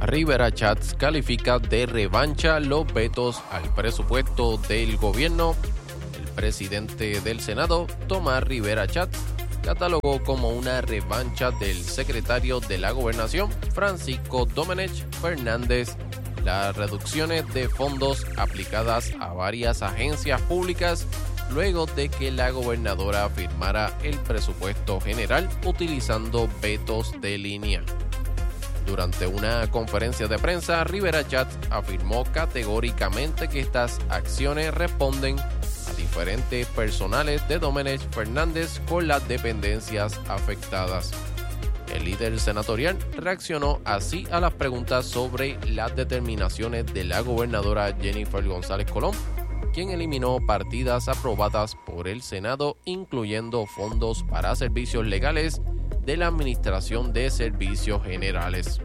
Rivera Schatz califica de revancha los vetos al presupuesto del gobierno. El presidente del Senado, Tomás Rivera Schatz, catalogó como una revancha del secretario de la Gobernación, Francisco Domenech Fernández, las reducciones de fondos aplicadas a varias agencias públicas luego de que la gobernadora firmara el presupuesto general utilizando vetos de línea. Durante una conferencia de prensa, Rivera Schatz afirmó categóricamente que estas acciones responden a diferentes personales de Domenech Fernández con las dependencias afectadas. El líder senatorial reaccionó así a las preguntas sobre las determinaciones de la gobernadora Jennifer González Colón, quien eliminó partidas aprobadas por el Senado, incluyendo fondos para servicios legales de la Administración de Servicios Generales.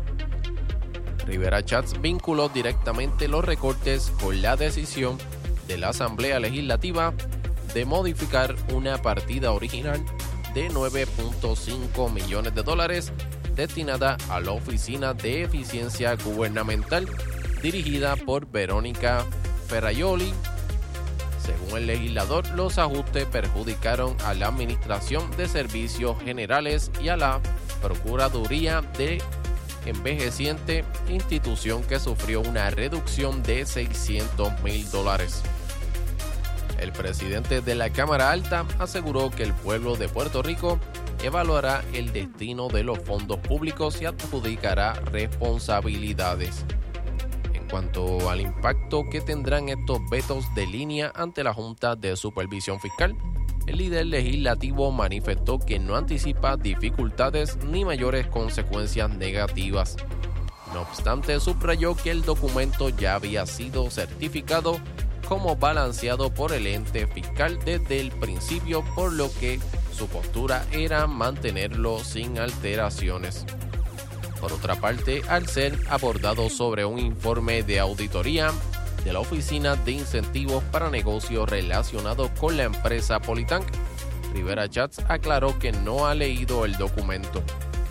Rivera Schatz vinculó directamente los recortes con la decisión de la Asamblea Legislativa de modificar una partida original de $9.5 millones destinada a la Oficina de Eficiencia Gubernamental dirigida por Verónica Ferraioli. Según el legislador, los ajustes perjudicaron a la Administración de Servicios Generales y a la Procuraduría de Envejeciente, institución que sufrió una reducción de $600,000. El presidente de la Cámara Alta aseguró que el pueblo de Puerto Rico evaluará el destino de los fondos públicos y adjudicará responsabilidades. En cuanto al impacto que tendrán estos vetos de línea ante la Junta de Supervisión Fiscal, el líder legislativo manifestó que no anticipa dificultades ni mayores consecuencias negativas. No obstante, subrayó que el documento ya había sido certificado como balanceado por el ente fiscal desde el principio, por lo que su postura era mantenerlo sin alteraciones. Por otra parte, al ser abordado sobre un informe de auditoría de la Oficina de Incentivos para Negocios relacionados con la empresa Politank, Rivera Schatz aclaró que no ha leído el documento.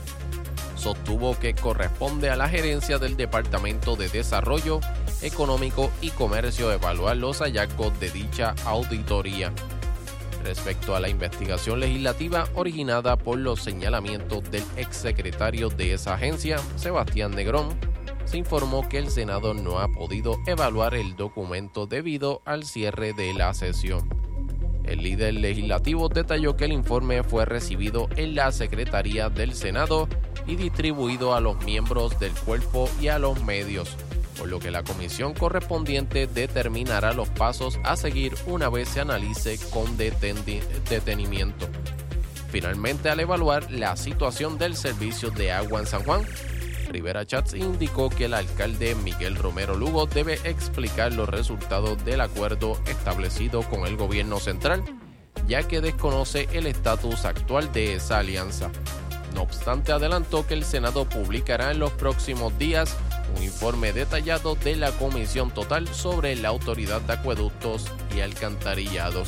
Sostuvo que corresponde a la gerencia del Departamento de Desarrollo Económico y Comercio evaluar los hallazgos de dicha auditoría. Respecto a la investigación legislativa originada por los señalamientos del exsecretario de esa agencia, Sebastián Negrón, se informó que el Senado no ha podido evaluar el documento debido al cierre de la sesión. El líder legislativo detalló que el informe fue recibido en la Secretaría del Senado y distribuido a los miembros del cuerpo y a los medios, por lo que la comisión correspondiente determinará los pasos a seguir una vez se analice con detenimiento. Finalmente, al evaluar la situación del servicio de agua en San Juan, Rivera Schatz indicó que el alcalde Miguel Romero Lugo debe explicar los resultados del acuerdo establecido con el gobierno central, ya que desconoce el estatus actual de esa alianza. No obstante, adelantó que el Senado publicará en los próximos días un informe detallado de la Comisión Total sobre la Autoridad de Acueductos y Alcantarillados.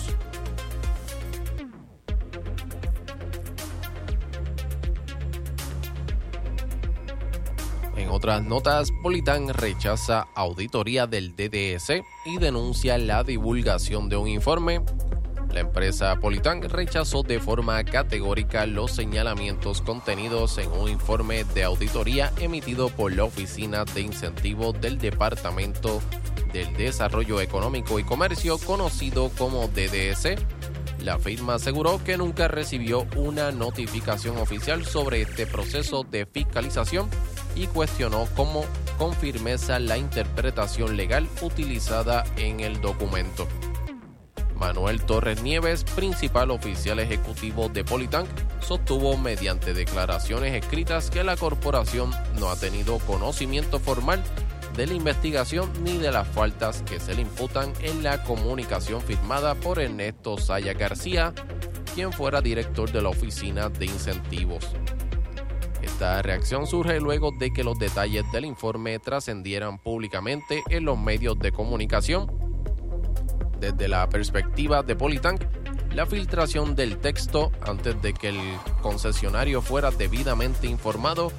En otras notas, Politank rechaza auditoría del DDS y denuncia la divulgación de un informe. La empresa Politank rechazó de forma categórica los señalamientos contenidos en un informe de auditoría emitido por la Oficina de Incentivos del Departamento del Desarrollo Económico y Comercio, conocido como DDS. La firma aseguró que nunca recibió una notificación oficial sobre este proceso de fiscalización y cuestionó con firmeza la interpretación legal utilizada en el documento. Manuel Torres Nieves, principal oficial ejecutivo de Politank, sostuvo mediante declaraciones escritas que la corporación no ha tenido conocimiento formal de la investigación ni de las faltas que se le imputan en la comunicación firmada por Ernesto Saya García, quien fuera director de la Oficina de Incentivos. Esta reacción surge luego de que los detalles del informe trascendieran públicamente en los medios de comunicación. Desde la perspectiva de Politank, la filtración del texto antes de que el concesionario fuera debidamente informado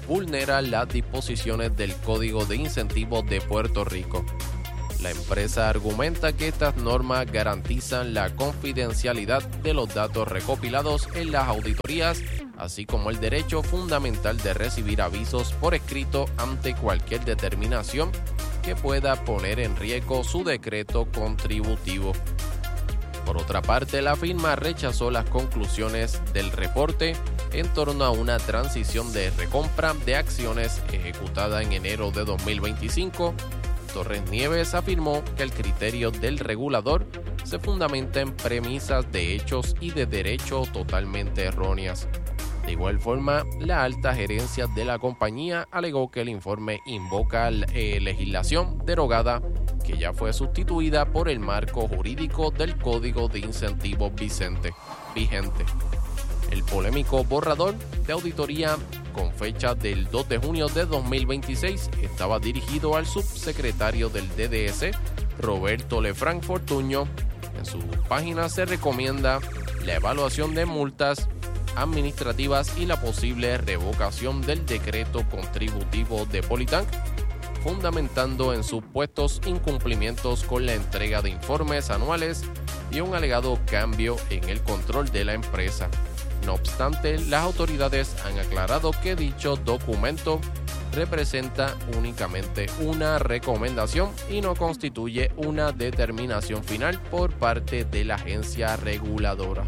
vulnera las disposiciones del Código de Incentivos de Puerto Rico. La empresa argumenta que estas normas garantizan la confidencialidad de los datos recopilados en las auditorías, así como el derecho fundamental de recibir avisos por escrito ante cualquier determinación que pueda poner en riesgo su decreto contributivo. Por otra parte, la firma rechazó las conclusiones del reporte en torno a una transición de recompra de acciones ejecutada en enero de 2025. Torres Nieves afirmó que el criterio del regulador se fundamenta en premisas de hechos y de derecho totalmente erróneas. De igual forma, la alta gerencia de la compañía alegó que el informe invoca legislación derogada que ya fue sustituida por el marco jurídico del Código de Incentivos vigente. El polémico borrador de auditoría con fecha del 2 de junio de 2026 estaba dirigido al subsecretario del DDS, Roberto Lefranc Fortuño. En su página se recomienda la evaluación de multas administrativas y la posible revocación del decreto contributivo de Politank, fundamentando en supuestos incumplimientos con la entrega de informes anuales y un alegado cambio en el control de la empresa. No obstante, las autoridades han aclarado que dicho documento representa únicamente una recomendación y no constituye una determinación final por parte de la agencia reguladora.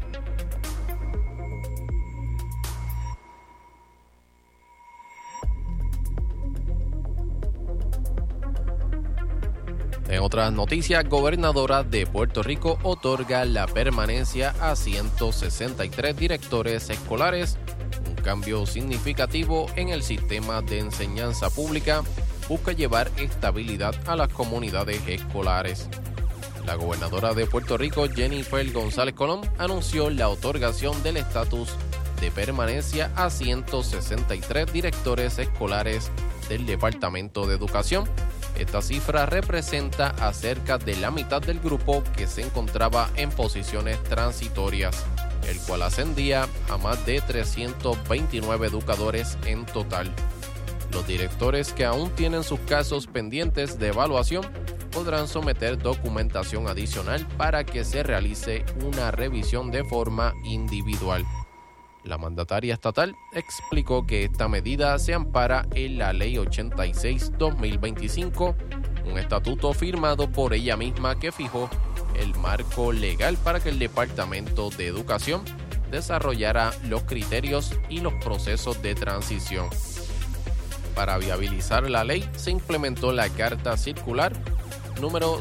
En otras noticias, gobernadora de Puerto Rico otorga la permanencia a 163 directores escolares. Un cambio significativo en el sistema de enseñanza pública busca llevar estabilidad a las comunidades escolares. La gobernadora de Puerto Rico, Jennifer González Colón, anunció la otorgación del estatus de permanencia a 163 directores escolares del Departamento de Educación. Esta cifra representa a cerca de la mitad del grupo que se encontraba en posiciones transitorias, el cual ascendía a más de 329 educadores en total. Los directores que aún tienen sus casos pendientes de evaluación podrán someter documentación adicional para que se realice una revisión de forma individual. La mandataria estatal explicó que esta medida se ampara en la Ley 86-2025, un estatuto firmado por ella misma que fijó el marco legal para que el Departamento de Educación desarrollara los criterios y los procesos de transición. Para viabilizar la ley, se implementó la Carta Circular número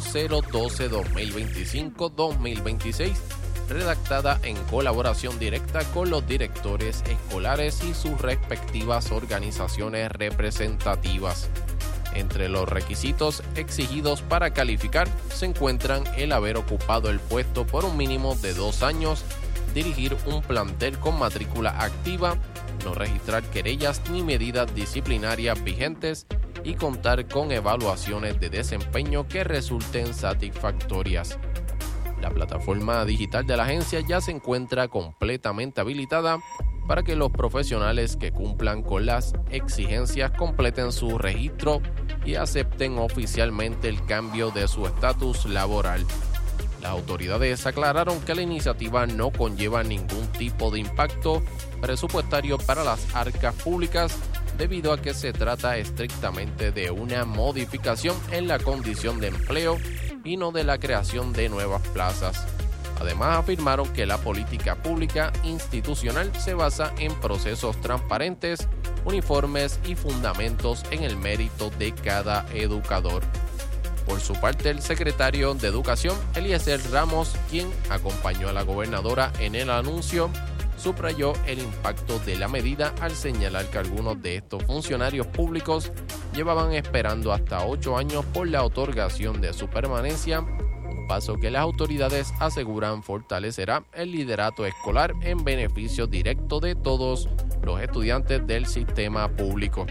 012-2025-2026, redactada en colaboración directa con los directores escolares y sus respectivas organizaciones representativas. Entre los requisitos exigidos para calificar se encuentran el haber ocupado el puesto por un mínimo de 2 años, dirigir un plantel con matrícula activa, no registrar querellas ni medidas disciplinarias vigentes y contar con evaluaciones de desempeño que resulten satisfactorias. La plataforma digital de la agencia ya se encuentra completamente habilitada para que los profesionales que cumplan con las exigencias completen su registro y acepten oficialmente el cambio de su estatus laboral. Las autoridades aclararon que la iniciativa no conlleva ningún tipo de impacto presupuestario para las arcas públicas, debido a que se trata estrictamente de una modificación en la condición de empleo y no de la creación de nuevas plazas. Además, afirmaron que la política pública institucional se basa en procesos transparentes, uniformes y fundamentos en el mérito de cada educador. Por su parte, el secretario de Educación, Eliezer Ramos, quien acompañó a la gobernadora en el anuncio, subrayó el impacto de la medida al señalar que algunos de estos funcionarios públicos llevaban esperando hasta 8 años por la otorgación de su permanencia, un paso que las autoridades aseguran fortalecerá el liderato escolar en beneficio directo de todos los estudiantes del sistema público.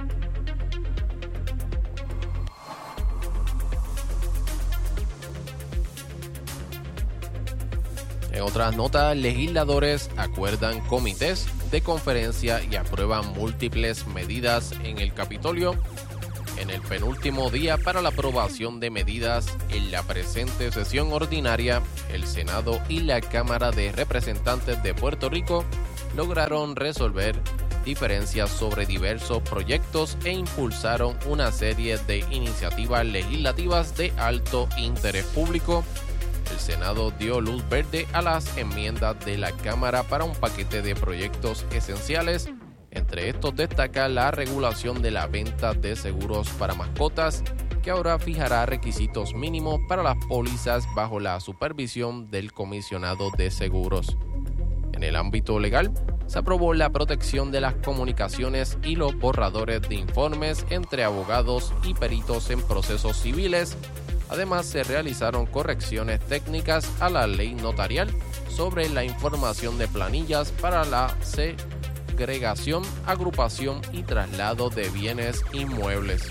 En otras notas, legisladores acuerdan comités de conferencia y aprueban múltiples medidas en el Capitolio. En el penúltimo día para la aprobación de medidas en la presente sesión ordinaria, el Senado y la Cámara de Representantes de Puerto Rico lograron resolver diferencias sobre diversos proyectos e impulsaron una serie de iniciativas legislativas de alto interés público. El Senado dio luz verde a las enmiendas de la Cámara para un paquete de proyectos esenciales. Entre estos destaca la regulación de la venta de seguros para mascotas, que ahora fijará requisitos mínimos para las pólizas bajo la supervisión del comisionado de seguros. En el ámbito legal, se aprobó la protección de las comunicaciones y los borradores de informes entre abogados y peritos en procesos civiles. Además, se realizaron correcciones técnicas a la ley notarial sobre la información de planillas para la segregación, agrupación y traslado de bienes inmuebles.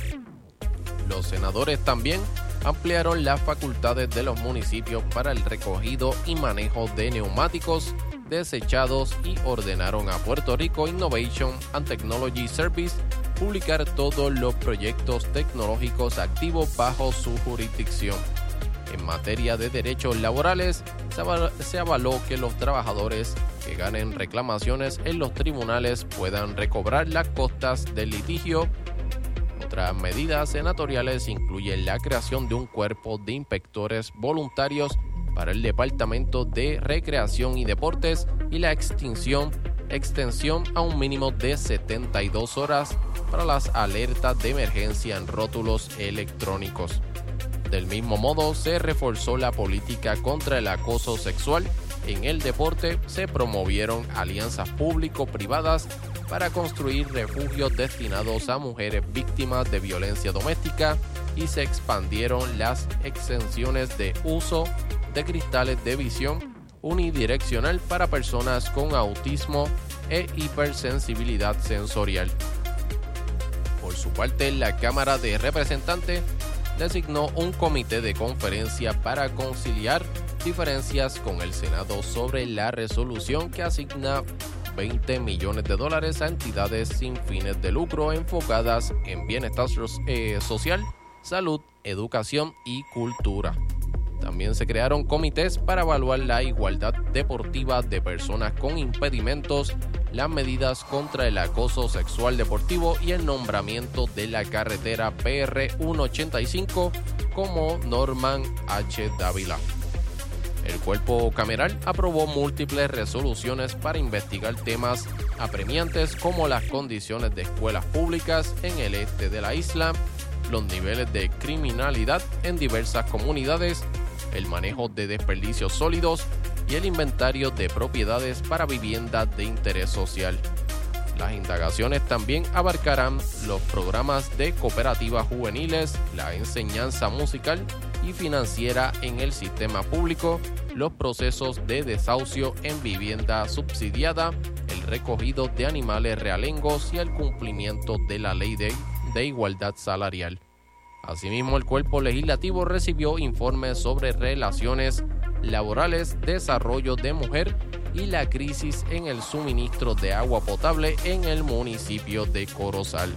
Los senadores también ampliaron las facultades de los municipios para el recogido y manejo de neumáticos desechados y ordenaron a Puerto Rico Innovation and Technology Service publicar todos los proyectos tecnológicos activos bajo su jurisdicción. En materia de derechos laborales, se avaló que los trabajadores que ganen reclamaciones en los tribunales puedan recobrar las costas del litigio. Otras medidas senatoriales incluyen la creación de un cuerpo de inspectores voluntarios para el Departamento de Recreación y Deportes y la extensión a un mínimo de 72 horas para las alertas de emergencia en rótulos electrónicos. Del mismo modo, se reforzó la política contra el acoso sexual en el deporte, se promovieron alianzas público-privadas para construir refugios destinados a mujeres víctimas de violencia doméstica y se expandieron las exenciones de uso de cristales de visión unidireccional para personas con autismo e hipersensibilidad sensorial. Por su parte, la Cámara de Representantes designó un comité de conferencia para conciliar diferencias con el Senado sobre la resolución que asigna $20 millones a entidades sin fines de lucro enfocadas en bienestar social, salud, educación y cultura. También se crearon comités para evaluar la igualdad deportiva de personas con impedimentos, las medidas contra el acoso sexual deportivo y el nombramiento de la carretera PR 185 como Norman H. Dávila. El cuerpo cameral aprobó múltiples resoluciones para investigar temas apremiantes como las condiciones de escuelas públicas en el este de la isla, los niveles de criminalidad en diversas comunidades, el manejo de desperdicios sólidos y el inventario de propiedades para viviendas de interés social. Las indagaciones también abarcarán los programas de cooperativas juveniles, la enseñanza musical y financiera en el sistema público, los procesos de desahucio en vivienda subsidiada, el recogido de animales realengos y el cumplimiento de la ley de igualdad salarial. Asimismo, el cuerpo legislativo recibió informes sobre relaciones laborales, desarrollo de mujer y la crisis en el suministro de agua potable en el municipio de Corozal.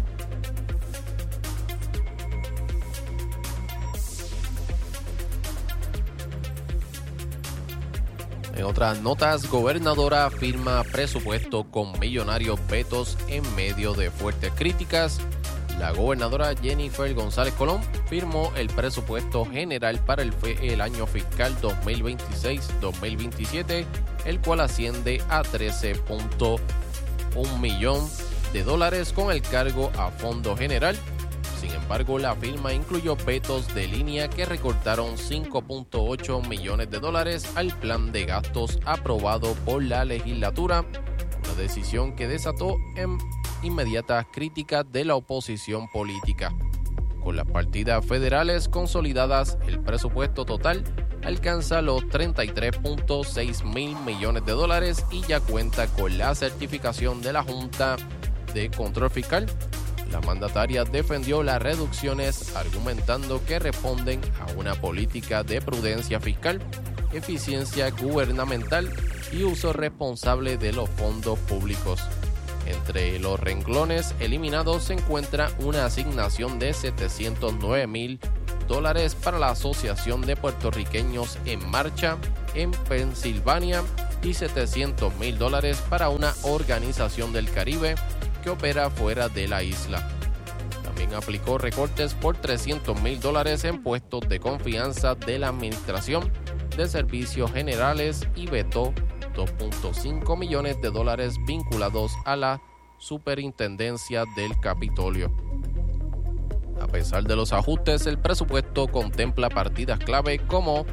En otras notas, gobernadora firma presupuesto con millonarios vetos en medio de fuertes críticas. La gobernadora Jennifer González Colón firmó el presupuesto general para el año fiscal 2026-2027, el cual asciende a $13.1 millón con el cargo a fondo general. Sin embargo, la firma incluyó vetos de línea que recortaron $5.8 millones al plan de gastos aprobado por la legislatura, una decisión que desató en inmediatas críticas de la oposición política. Con las partidas federales consolidadas, el presupuesto total alcanza los $33.6 mil millones y ya cuenta con la certificación de la Junta de Control Fiscal. La mandataria defendió las reducciones argumentando que responden a una política de prudencia fiscal eficiencia gubernamental y uso responsable de los fondos públicos. Entre los renglones eliminados se encuentra una asignación de $709,000 para la Asociación de Puertorriqueños en Marcha en Pensilvania y $700,000 para una organización del Caribe que opera fuera de la isla. También aplicó recortes por $300,000 en puestos de confianza de la Administración de Servicios Generales y vetó $2.5 millones vinculados a la Superintendencia del Capitolio. A pesar de los ajustes, el presupuesto contempla partidas clave como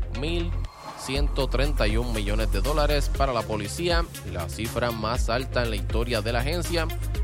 $1,131 millones para la policía, la cifra más alta en la historia de la agencia,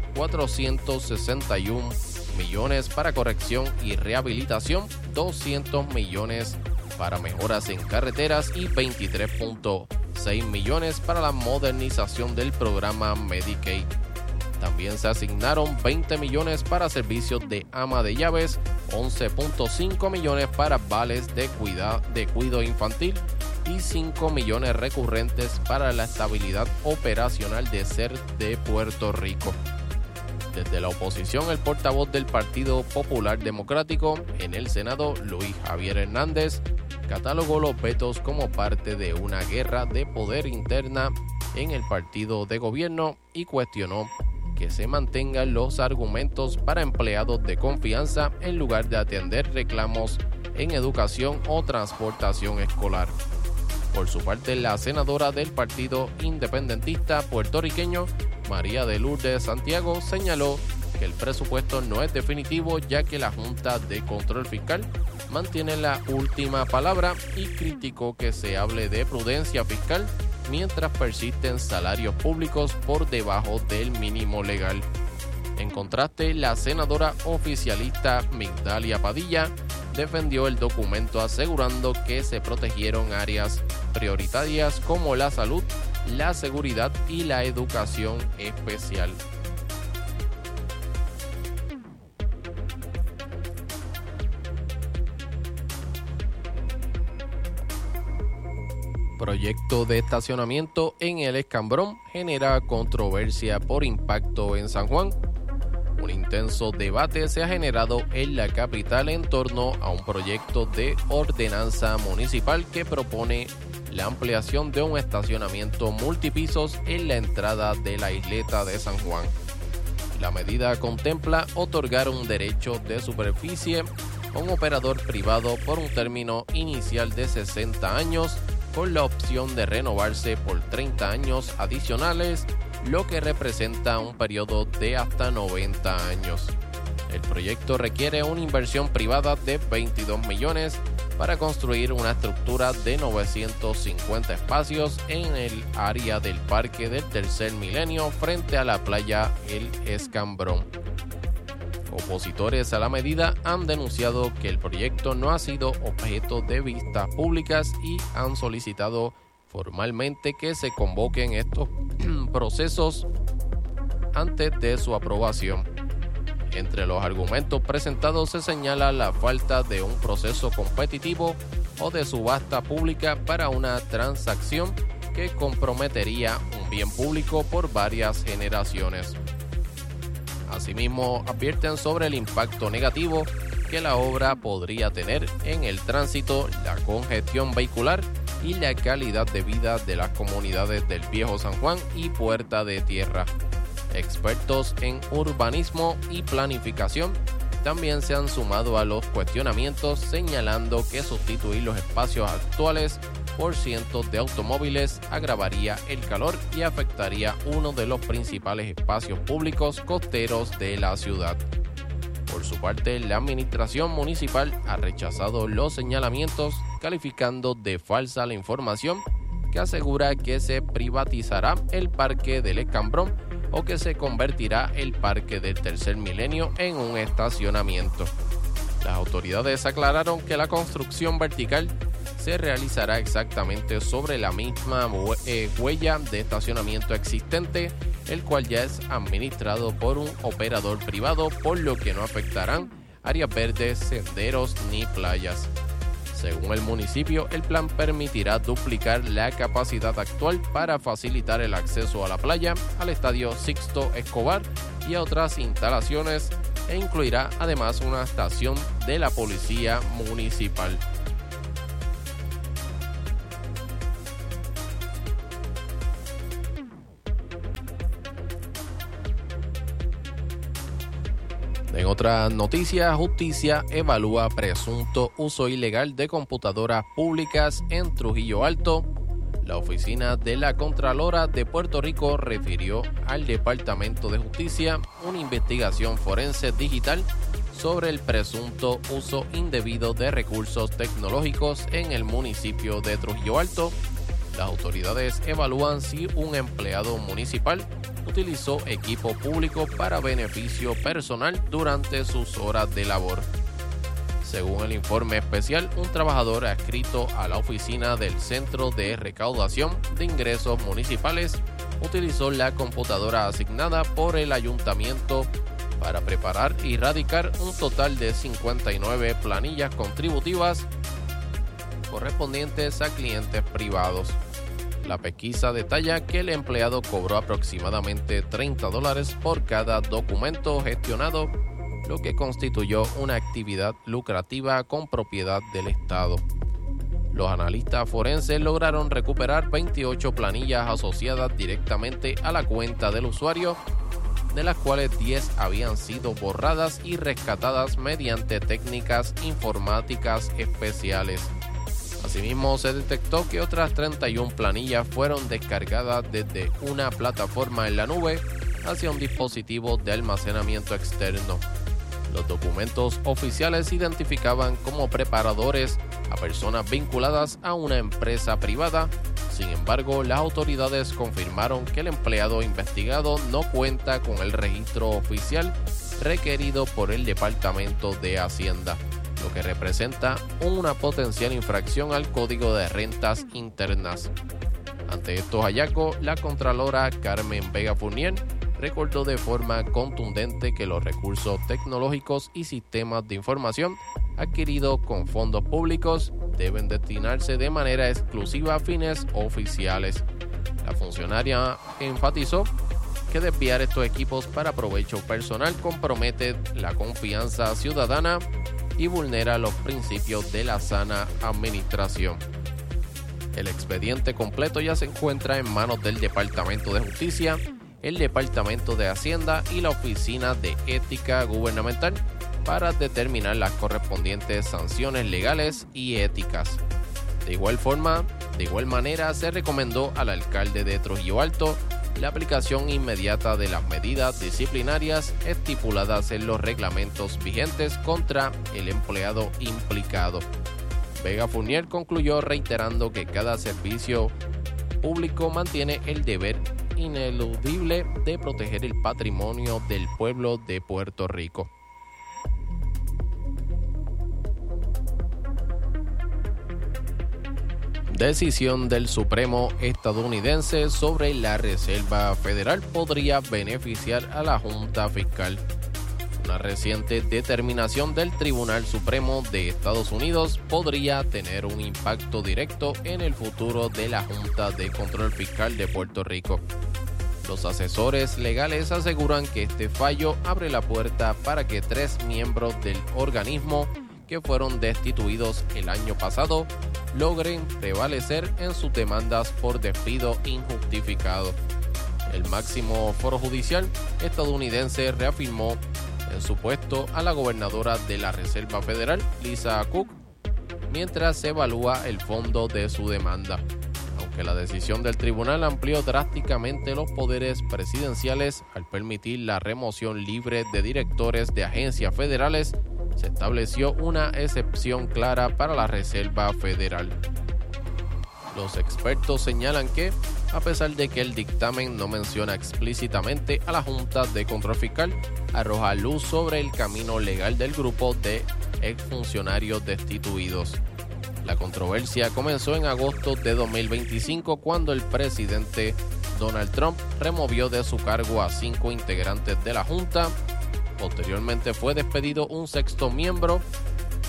$461 millones para corrección y rehabilitación, $200 millones para mejoras en carreteras y $23.6 millones para la modernización del programa Medicaid. También se asignaron $20 millones para servicios de ama de llaves, $11.5 millones para vales de cuidado infantil y $5 millones recurrentes para la estabilidad operacional de SER de Puerto Rico. Desde la oposición, el portavoz del Partido Popular Democrático en el Senado, Luis Javier Hernández, catalogó los vetos como parte de una guerra de poder interna en el partido de gobierno y cuestionó que se mantengan los argumentos para empleados de confianza en lugar de atender reclamos en educación o transportación escolar. Por su parte, la senadora del Partido Independentista puertorriqueño, María de Lourdes Santiago, señaló que el presupuesto no es definitivo ya que la Junta de Control Fiscal mantiene la última palabra y criticó que se hable de prudencia fiscal mientras persisten salarios públicos por debajo del mínimo legal. En contraste, la senadora oficialista Migdalia Padilla defendió el documento asegurando que se protegieron áreas prioritarias como la salud, la seguridad y la educación especial. Proyecto de estacionamiento en el Escambrón genera controversia por impacto en San Juan. Un intenso debate se ha generado en la capital en torno a un proyecto de ordenanza municipal que propone la ampliación de un estacionamiento multipisos en la entrada de la isleta de San Juan. La medida contempla otorgar un derecho de superficie a un operador privado por un término inicial de 60 años con la opción de renovarse por 30 años adicionales, lo que representa un periodo de hasta 90 años. El proyecto requiere una inversión privada de $22 millones para construir una estructura de 950 espacios en el área del Parque del Tercer Milenio frente a la playa El Escambrón. Opositores a la medida han denunciado que el proyecto no ha sido objeto de vistas públicas y han solicitado formalmente que se convoquen estos procesos antes de su aprobación. Entre los argumentos presentados se señala la falta de un proceso competitivo o de subasta pública para una transacción que comprometería un bien público por varias generaciones. Asimismo, advierten sobre el impacto negativo que la obra podría tener en el tránsito, la congestión vehicular y la calidad de vida de las comunidades del Viejo San Juan y Puerta de Tierra. Expertos en urbanismo y planificación también se han sumado a los cuestionamientos, señalando que sustituir los espacios actuales por cientos de automóviles agravaría el calor y afectaría uno de los principales espacios públicos costeros de la ciudad. Por su parte, la administración municipal ha rechazado los señalamientos, calificando de falsa la información que asegura que se privatizará el Parque del Escambrón o que se convertirá el Parque del Tercer Milenio en un estacionamiento. Las autoridades aclararon que la construcción vertical se realizará exactamente sobre la misma huella de estacionamiento existente, el cual ya es administrado por un operador privado, por lo que no afectarán áreas verdes, senderos ni playas. Según el municipio, el plan permitirá duplicar la capacidad actual para facilitar el acceso a la playa, al estadio Sixto Escobar y a otras instalaciones, e incluirá además una estación de la policía municipal. En otras noticias, justicia evalúa presunto uso ilegal de computadoras públicas en Trujillo Alto. La oficina de la Contralora de Puerto Rico refirió al Departamento de Justicia una investigación forense digital sobre el presunto uso indebido de recursos tecnológicos en el municipio de Trujillo Alto. Las autoridades evalúan si un empleado municipal utilizó equipo público para beneficio personal durante sus horas de labor. Según el informe especial, un trabajador adscrito a la oficina del Centro de Recaudación de Ingresos Municipales utilizó la computadora asignada por el ayuntamiento para preparar y radicar un total de 59 planillas contributivas correspondientes a clientes privados. La pesquisa detalla que el empleado cobró aproximadamente $30 por cada documento gestionado, lo que constituyó una actividad lucrativa con propiedad del Estado. Los analistas forenses lograron recuperar 28 planillas asociadas directamente a la cuenta del usuario, de las cuales 10 habían sido borradas y rescatadas mediante técnicas informáticas especiales. Asimismo, se detectó que otras 31 planillas fueron descargadas desde una plataforma en la nube hacia un dispositivo de almacenamiento externo. Los documentos oficiales identificaban como preparadores a personas vinculadas a una empresa privada. Sin embargo, las autoridades confirmaron que el empleado investigado no cuenta con el registro oficial requerido por el Departamento de Hacienda, lo que representa una potencial infracción al Código de Rentas Internas. Ante estos hallazgos, la Contralora Carmen Vega Fournier recordó de forma contundente que los recursos tecnológicos y sistemas de información adquiridos con fondos públicos deben destinarse de manera exclusiva a fines oficiales. La funcionaria enfatizó que desviar estos equipos para provecho personal compromete la confianza ciudadana y vulnera los principios de la sana administración. El expediente completo ya se encuentra en manos del Departamento de Justicia, el Departamento de Hacienda y la Oficina de Ética Gubernamental para determinar las correspondientes sanciones legales y éticas. De igual manera, se recomendó al alcalde de Trujillo Alto la aplicación inmediata de las medidas disciplinarias estipuladas en los reglamentos vigentes contra el empleado implicado. Vega Fournier concluyó reiterando que cada servicio público mantiene el deber ineludible de proteger el patrimonio del pueblo de Puerto Rico. Decisión del Supremo estadounidense sobre la Reserva Federal podría beneficiar a la Junta Fiscal. Una reciente determinación del Tribunal Supremo de Estados Unidos podría tener un impacto directo en el futuro de la Junta de Control Fiscal de Puerto Rico. Los asesores legales aseguran que este fallo abre la puerta para que 3 miembros del organismo que fueron destituidos el año pasado logren prevalecer en sus demandas por despido injustificado. El máximo foro judicial estadounidense reafirmó en su puesto a la gobernadora de la Reserva Federal, Lisa Cook, mientras se evalúa el fondo de su demanda. Aunque la decisión del tribunal amplió drásticamente los poderes presidenciales al permitir la remoción libre de directores de agencias federales, se estableció una excepción clara para la Reserva Federal. Los expertos señalan que, a pesar de que el dictamen no menciona explícitamente a la Junta de Control Fiscal, arroja luz sobre el camino legal del grupo de exfuncionarios destituidos. La controversia comenzó en agosto de 2025 cuando el presidente Donald Trump removió de su cargo a 5 integrantes de la Junta. Posteriormente fue despedido un 6º miembro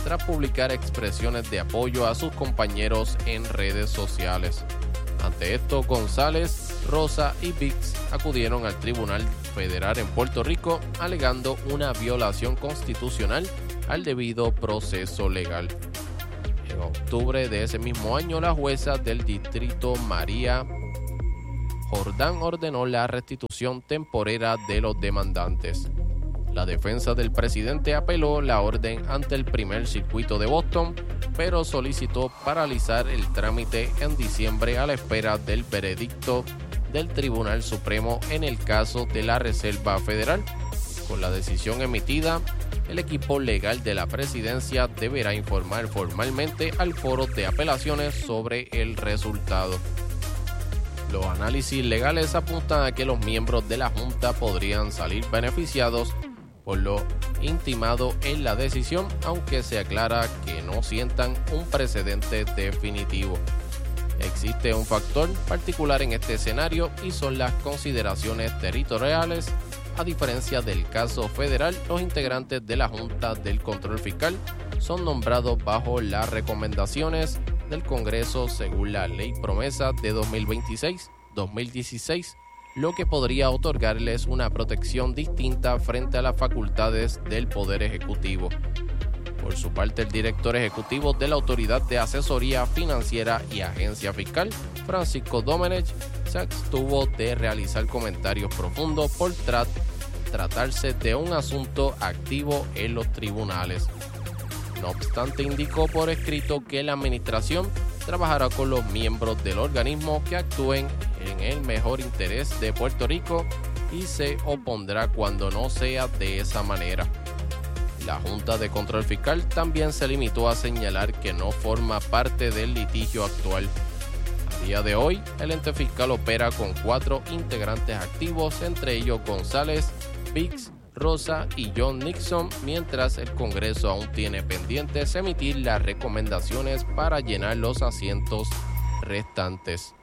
tras publicar expresiones de apoyo a sus compañeros en redes sociales. Ante esto, González, Rosa y Biggs acudieron al Tribunal Federal en Puerto Rico alegando una violación constitucional al debido proceso legal. En octubre de ese mismo año, la jueza del distrito María Jordán ordenó la restitución temporera de los demandantes. La defensa del presidente apeló la orden ante el primer circuito de Boston, pero solicitó paralizar el trámite en diciembre a la espera del veredicto del Tribunal Supremo en el caso de la Reserva Federal. Con la decisión emitida, el equipo legal de la presidencia deberá informar formalmente al foro de apelaciones sobre el resultado. Los análisis legales apuntan a que los miembros de la Junta podrían salir beneficiados por lo intimado en la decisión, aunque se aclara que no sientan un precedente definitivo. Existe un factor particular en este escenario y son las consideraciones territoriales. A diferencia del caso federal, los integrantes de la Junta del Control Fiscal son nombrados bajo las recomendaciones del Congreso según la Ley Promesa de 2016, lo que podría otorgarles una protección distinta frente a las facultades del Poder Ejecutivo. Por su parte, el director ejecutivo de la Autoridad de Asesoría Financiera y Agencia Fiscal, Francisco Domenech, se abstuvo de realizar comentarios profundos por tratarse de un asunto activo en los tribunales. No obstante, indicó por escrito que la administración trabajará con los miembros del organismo que actúen en el mejor interés de Puerto Rico y se opondrá cuando no sea de esa manera. La Junta de Control Fiscal también se limitó a señalar que no forma parte del litigio actual. A día de hoy, el ente fiscal opera con 4 integrantes activos, entre ellos González, Biggs, Rosa y John Nixon, mientras el Congreso aún tiene pendientes emitir las recomendaciones para llenar los asientos restantes.